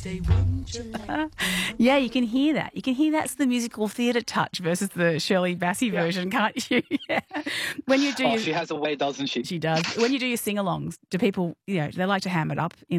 Yeah, you can hear that. You can hear that's the musical theatre touch versus the Shirley Bassey version, can't you? Yeah. When you do She has a way, doesn't she? she does. When you do your sing-alongs, do people, they like to ham it up in